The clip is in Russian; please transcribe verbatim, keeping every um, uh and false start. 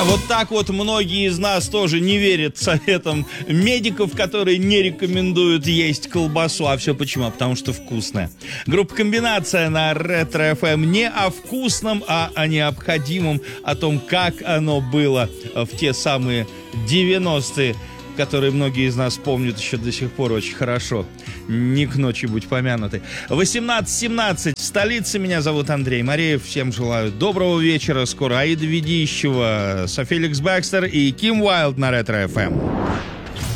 Вот так вот многие из нас тоже не верят советам медиков, которые не рекомендуют есть колбасу. А все почему? Потому что вкусная. Группа «Комбинация» на Ретро-эф эм не о вкусном, а о необходимом, о том, как оно было в те самые девяностые, которые многие из нас помнят еще до сих пор очень хорошо. Не к ночи будь помянуты. восемнадцать семнадцать в столице. Меня зовут Андрей Мареев. Всем желаю доброго вечера. Скоро Аида Ведищева, София Бэкстер и Ким Уайлд на Ретро-эф эм.